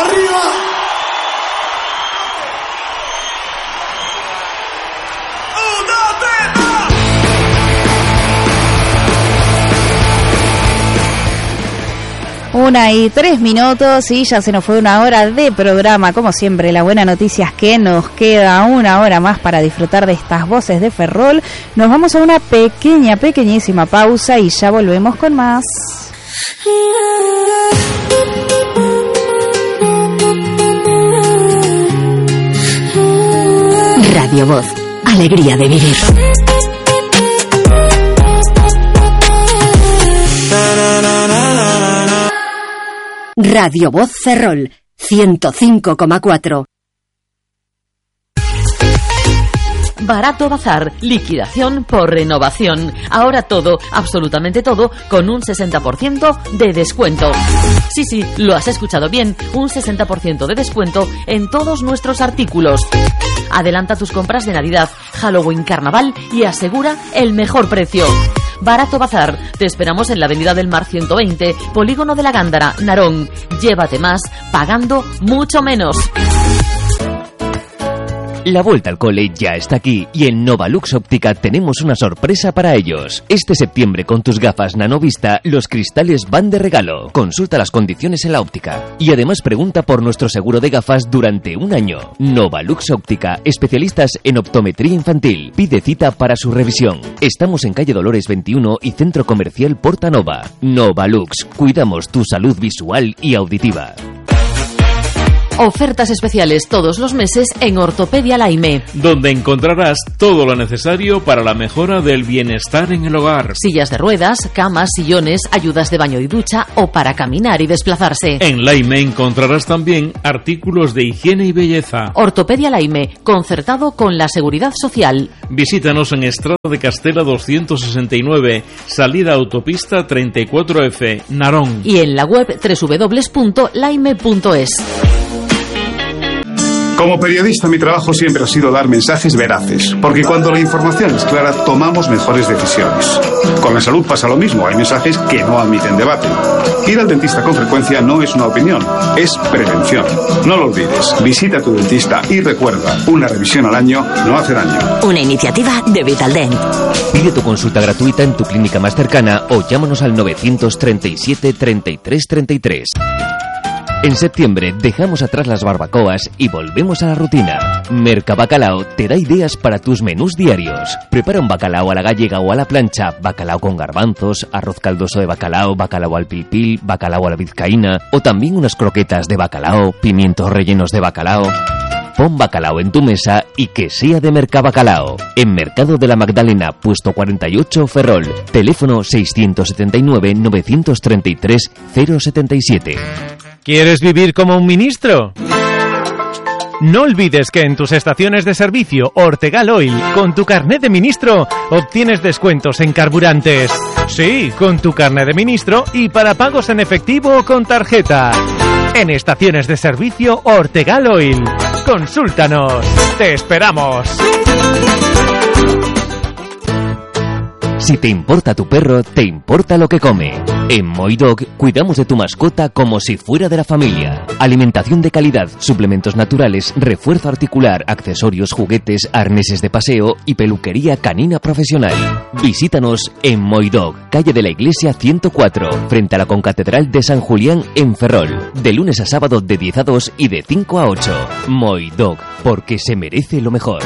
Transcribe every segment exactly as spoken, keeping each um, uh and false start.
arriba. Una y tres minutos y ya se nos fue una hora de programa. Como siempre, la buena noticia es que nos queda una hora más para disfrutar de estas voces de Ferrol. Nos vamos a una pequeña, pequeñísima pausa y ya volvemos con más. Radio Voz, alegría de vivir. Radio Voz Ferrol, ciento cinco coma cuatro. Barato Bazar, liquidación por renovación. Ahora todo, absolutamente todo, con un sesenta por ciento de descuento. Sí, sí, lo has escuchado bien, un sesenta por ciento de descuento en todos nuestros artículos. Adelanta tus compras de Navidad, Halloween, Carnaval y asegura el mejor precio. Barato Bazar, te esperamos en la Avenida del Mar ciento veinte, Polígono de la Gándara, Narón. Llévate más, pagando mucho menos. La vuelta al cole ya está aquí y en Novalux Óptica tenemos una sorpresa para ellos. Este septiembre con tus gafas Nanovista los cristales van de regalo. Consulta las condiciones en la óptica y además pregunta por nuestro seguro de gafas durante un año. Novalux Óptica, especialistas en optometría infantil. Pide cita para su revisión. Estamos en calle Dolores veintiuno y Centro Comercial Portanova. Novalux, cuidamos tu salud visual y auditiva. Ofertas especiales todos los meses en Ortopedia Laime, donde encontrarás todo lo necesario para la mejora del bienestar en el hogar. Sillas de ruedas, camas, sillones, ayudas de baño y ducha o para caminar y desplazarse. En Laime encontrarás también artículos de higiene y belleza. Ortopedia Laime, concertado con la Seguridad Social. Visítanos en Estrada de Castela doscientos sesenta y nueve, salida autopista treinta y cuatro F, Narón. Y en la web doble u doble u doble u punto laime punto es. Como periodista, mi trabajo siempre ha sido dar mensajes veraces, porque cuando la información es clara, tomamos mejores decisiones. Con la salud pasa lo mismo, hay mensajes que no admiten debate. Ir al dentista con frecuencia no es una opinión, es prevención. No lo olvides, visita a tu dentista y recuerda, una revisión al año no hace daño. Una iniciativa de Vitaldent. Pide tu consulta gratuita en tu clínica más cercana o llámanos al novecientos treinta y siete, treinta y tres, treinta y tres. En septiembre dejamos atrás las barbacoas y volvemos a la rutina. Mercabacalao te da ideas para tus menús diarios. Prepara un bacalao a la gallega o a la plancha, bacalao con garbanzos, arroz caldoso de bacalao, bacalao al pilpil, bacalao a la vizcaína o también unas croquetas de bacalao, pimientos rellenos de bacalao. Pon bacalao en tu mesa y que sea de Mercabacalao. En Mercado de la Magdalena, puesto cuarenta y ocho, Ferrol. Teléfono seiscientos setenta y nueve, novecientos treinta y tres, cero setenta y siete. ¿Quieres vivir como un ministro? No olvides que en tus estaciones de servicio Ortegal Oil, con tu carnet de ministro, obtienes descuentos en carburantes. Sí, con tu carnet de ministro y para pagos en efectivo o con tarjeta. En estaciones de servicio Ortegal Oil. Consúltanos. ¡Te esperamos! Si te importa tu perro, te importa lo que come. En Moidog cuidamos de tu mascota como si fuera de la familia. Alimentación de calidad, suplementos naturales, refuerzo articular, accesorios, juguetes, arneses de paseo y peluquería canina profesional. Visítanos en Moidog, calle de la Iglesia ciento cuatro, frente a la Concatedral de San Julián en Ferrol. De lunes a sábado de diez a dos y de cinco a ocho. Moidog, porque se merece lo mejor.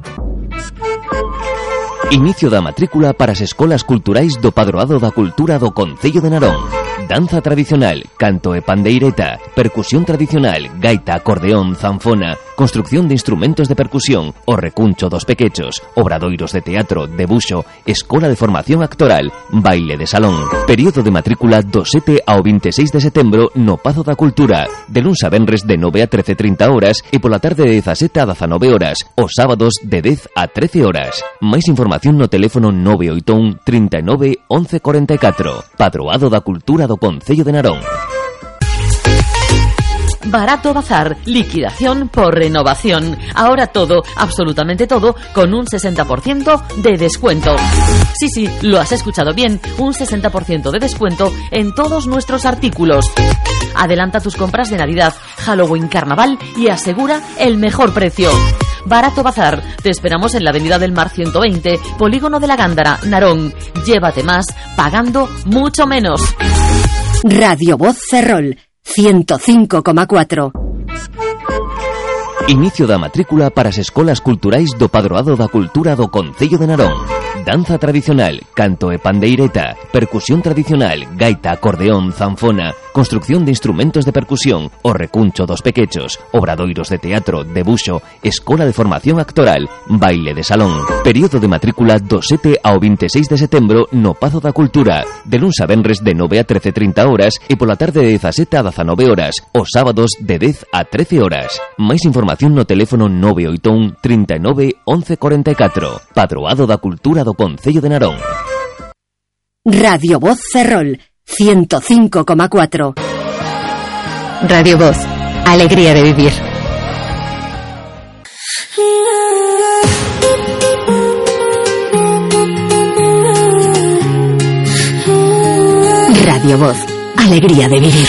Inicio da matrícula para as escolas culturais do Padroado da Cultura do Concello de Narón. Danza tradicional, canto e pandeireta, percusión tradicional, gaita, acordeón, zanfona, construcción de instrumentos de percusión, o recuncho dos pequechos, obradoiros de teatro, debuxo, escola de formación actoral, baile de salón. Período de matrícula do sete ao veintiséis de setembro no Pazo da Cultura, de luns a venres de nove a trece e trinta horas e pola tarde de dezasete a dezanove horas, os sábados de dez a trece horas. Máis información no teléfono nove oito un, trinta e nove, once corenta e catro. Padroado da Cultura do Concello de Narón. Barato Bazar, liquidación por renovación. Ahora todo, absolutamente todo, con un sesenta por ciento de descuento. Sí, sí, lo has escuchado bien, un sesenta por ciento de descuento en todos nuestros artículos. Adelanta tus compras de Navidad, Halloween, Carnaval y asegura el mejor precio. Barato Bazar, te esperamos en la Avenida del Mar ciento veinte, Polígono de la Gándara, Narón. Llévate más, pagando mucho menos. Radio Voz Ferrol, ciento cinco coma cuatro. Inicio da matrícula para as escolas culturais do Padroado da Cultura do Concello de Narón. Danza tradicional, canto e pandeireta, percusión tradicional, gaita, acordeón, zanfona, construcción de instrumentos de percusión, o recuncho dos pequechos, obradoiros de teatro, debuxo, escola de formación actoral, baile de salón. Período de matrícula do sete ao veintiséis de setembro no Pazo da Cultura, de luns a venres de nove a trece e trinta horas e pola tarde de dezasete a dezanove horas, os sábados de dez a trece horas. Máis información no teléfono nove oito un, trinta e nove, once corenta e catro. Padroado da Cultura do Concello de Narón. Radio Voz Ferrol, ciento cinco coma cuatro. Radio Voz, alegría de vivir. Radio Voz, alegría de vivir.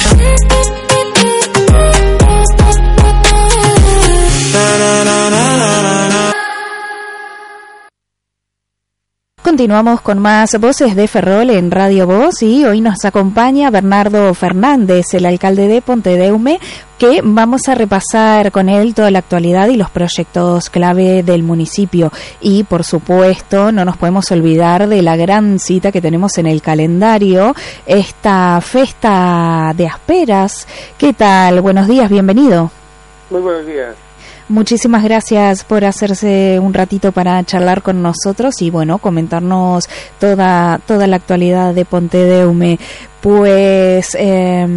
Continuamos con más Voces de Ferrol en Radio Voz y hoy nos acompaña Bernardo Fernández, el alcalde de Pontedeume, que vamos a repasar con él toda la actualidad y los proyectos clave del municipio. Y por supuesto no nos podemos olvidar de la gran cita que tenemos en el calendario, esta Festa de Asperas. ¿Qué tal? Buenos días, bienvenido. Muy buenos días. Muchísimas gracias por hacerse un ratito para charlar con nosotros y bueno, comentarnos toda toda la actualidad de Pontedeume. Pues eh,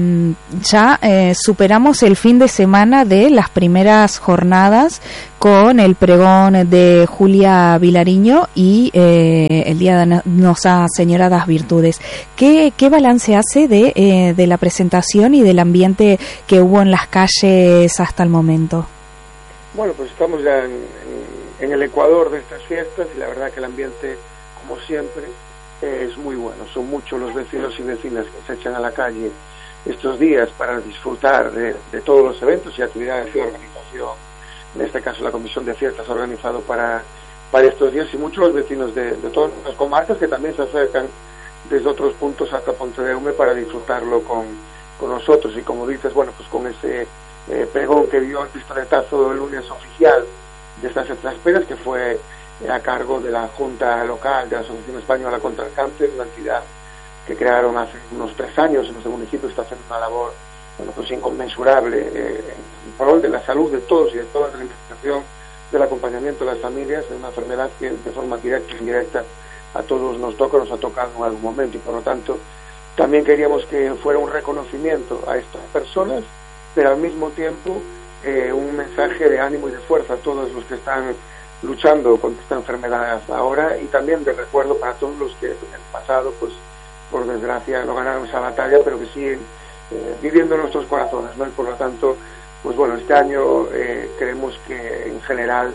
ya eh, superamos el fin de semana de las primeras jornadas con el pregón de Julia Vilariño y eh, el Día de Nuestra Señora das Virtudes. ¿Qué, qué balance hace de, eh, de la presentación y del ambiente que hubo en las calles hasta el momento? Bueno, pues estamos ya en, en, en el ecuador de estas fiestas y la verdad que el ambiente, como siempre, eh, es muy bueno. Son muchos los vecinos y vecinas que se echan a la calle estos días para disfrutar de, de todos los eventos y actividades de organización. En este caso la Comisión de Fiestas ha organizado para, para estos días y muchos los vecinos de, de todas las comarcas que también se acercan desde otros puntos hasta Pontedeume para disfrutarlo con, con nosotros. Y como dices, bueno, pues con ese Eh, pregón que dio el pistoletazo el lunes oficial de estas Asperas, que fue eh, a cargo de la Junta Local de la Asociación Española contra el Cáncer, una entidad que crearon hace unos tres años en nuestro municipio. Está haciendo una labor, bueno, pues inconmensurable eh, en favor de la salud de todos y de toda la implementación del acompañamiento de las familias de una enfermedad que de forma directa e indirecta a todos nos toca, nos ha tocado en algún momento, y por lo tanto también queríamos que fuera un reconocimiento a estas personas, pero al mismo tiempo eh, un mensaje de ánimo y de fuerza a todos los que están luchando contra esta enfermedad ahora, y también de recuerdo para todos los que en el pasado, pues por desgracia, no ganaron esa batalla, pero que siguen eh, viviendo en nuestros corazones, ¿no? Y por lo tanto, pues bueno, este año eh, creemos que en general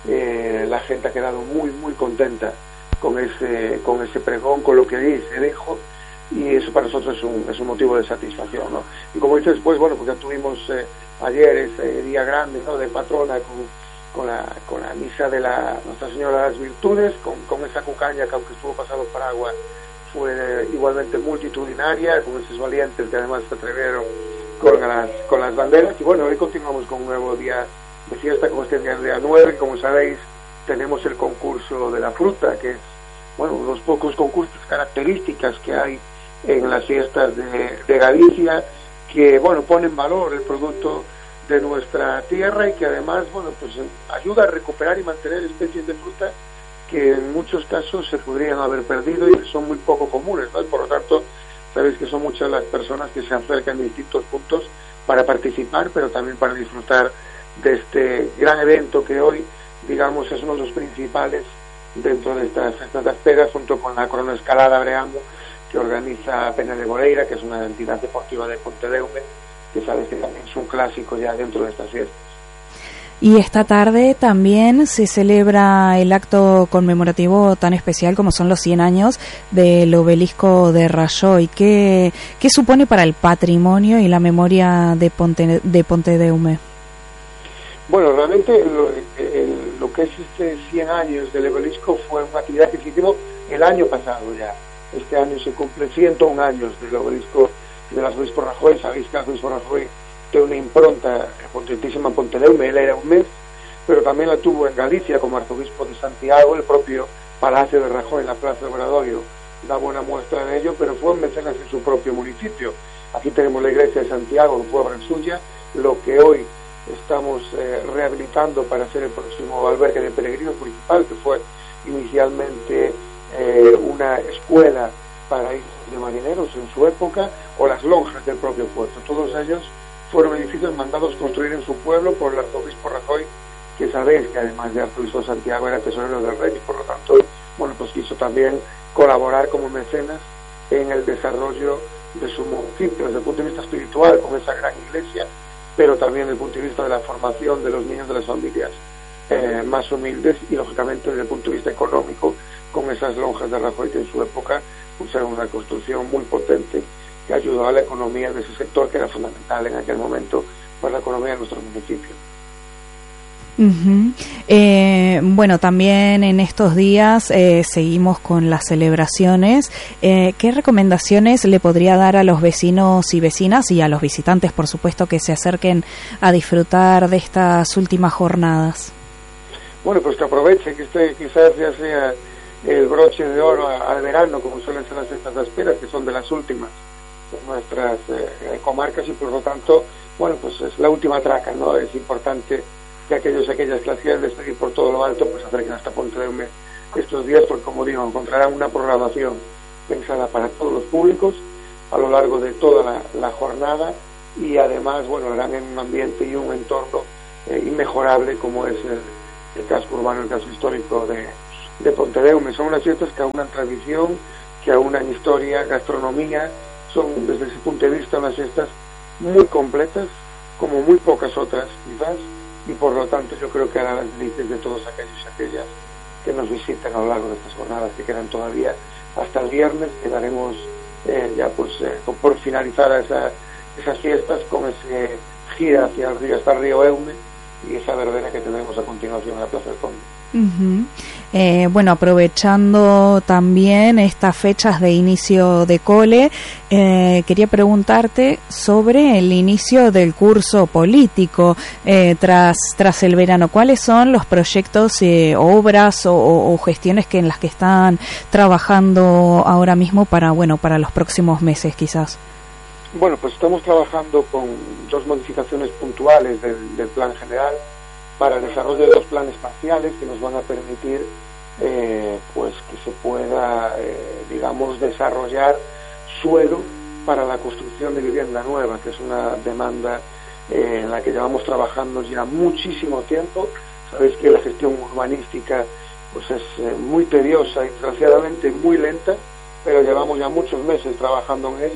eh, la gente ha quedado muy, muy contenta con ese, con ese pregón, con lo que ahí se dijo, y eso para nosotros es un, es un motivo de satisfacción, ¿no? Y como dices, pues bueno, pues ya tuvimos eh, ayer ese día grande, ¿no?, de patrona con, con, la, con la misa de la Nuestra Señora de las Virtudes, con, con esa cucaña que aunque estuvo pasado por agua fue eh, igualmente multitudinaria, con esos valientes que además se atrevieron con las, con las banderas. Y bueno, hoy continuamos con un nuevo día de fiesta, como este día, día nueve, como sabéis tenemos el concurso de la fruta, que es, bueno, unos pocos concursos, características que hay en las fiestas de, de Galicia, que bueno, pone en valor el producto de nuestra tierra y que además, bueno, pues ayuda a recuperar y mantener especies de fruta que en muchos casos se podrían haber perdido y que son muy poco comunes, ¿no? Y por lo tanto, sabéis que son muchas las personas que se acercan de distintos puntos para participar, pero también para disfrutar de este gran evento que hoy, digamos, es uno de los principales dentro de estas estas Asperas, junto con la cronoescalada Breamo, que organiza Pena de Boleira, que es una entidad deportiva de Pontedeume, que sabes que también es un clásico ya dentro de estas fiestas. Y esta tarde también se celebra el acto conmemorativo tan especial como son los cien años del obelisco de Rajoy. ¿Qué, qué supone para el patrimonio y la memoria de Ponte, de Pontedeume? Bueno, realmente lo, el, lo que es este cien años del obelisco fue una actividad que hicimos el año pasado ya. Este año se cumple ciento un años del obelisco del arzobispo Rajoy. Sabéis que el arzobispo Rajoy tiene una impronta potentísima en Pontedeume, él era un mes, pero también la tuvo en Galicia como arzobispo de Santiago. El propio Palacio de Rajoy en la Plaza del Obradoiro da buena muestra de ello, pero fue un mecenas en su propio municipio. Aquí tenemos la iglesia de Santiago, que fue obra suya, lo que hoy estamos eh, rehabilitando para hacer el próximo albergue de peregrinos municipal, que fue inicialmente eh, una escuela para hijos de marineros en su época, o las lonjas del propio puerto. Todos ellos fueron edificios mandados construir en su pueblo por el arzobispo Rajoy, que sabéis que además de arzobispo de Santiago era tesorero del rey, y por lo tanto, bueno, pues quiso también colaborar como mecenas en el desarrollo de su municipio desde el punto de vista espiritual con esa gran iglesia, pero también desde el punto de vista de la formación de los niños de las familias eh, más humildes, y lógicamente desde el punto de vista económico con esas lonjas de Rajoy, que en su época usaron una construcción muy potente que ayudó a la economía de ese sector, que era fundamental en aquel momento para la economía de nuestro municipio. Uh-huh. Eh, bueno, también en estos días eh, seguimos con las celebraciones. Eh, ¿Qué recomendaciones le podría dar a los vecinos y vecinas y a los visitantes, por supuesto, que se acerquen a disfrutar de estas últimas jornadas? Bueno, pues que aproveche, que este quizás ya sea el broche de oro al verano, como suelen ser las fiestas de Asperas, que son de las últimas de nuestras eh, comarcas, y por lo tanto, bueno, pues es la última traca, ¿no? Es importante que aquellos y aquellas que las quieran despedir por todo lo alto, pues acerquen hasta Pontedeume estos días, porque como digo, encontrarán una programación pensada para todos los públicos a lo largo de toda la, la jornada, y además, bueno, harán en un ambiente y un entorno eh, inmejorable como es el, el casco urbano, el casco histórico de, de Pontedeume. Son unas fiestas que aunan tradición, que aunan historia, gastronomía. Son, desde ese punto de vista, unas fiestas muy completas, como muy pocas otras quizás, y por lo tanto yo creo que hará las delicias de todos aquellos y aquellas que nos visiten a lo largo de estas jornadas, que quedan todavía hasta el viernes. Quedaremos eh, ya pues eh, por finalizar esa, esas fiestas con ese gira hacia el río, hasta el río Eume, y esa verbena que tendremos a continuación en la Plaza del Conde. Uh-huh. Eh, bueno, aprovechando también estas fechas de inicio de cole, eh, quería preguntarte sobre el inicio del curso político eh, tras tras el verano. ¿Cuáles son los proyectos, eh, obras o, o gestiones que en las que están trabajando ahora mismo para bueno para los próximos meses, quizás? Bueno, pues estamos trabajando con dos modificaciones puntuales del, del plan general para el desarrollo de dos planes parciales que nos van a permitir eh, pues que se pueda eh, digamos desarrollar suelo para la construcción de vivienda nueva, que es una demanda eh, en la que llevamos trabajando ya muchísimo tiempo. Sabéis que la gestión urbanística pues es eh, muy tediosa y desgraciadamente muy lenta, pero llevamos ya muchos meses trabajando en ello.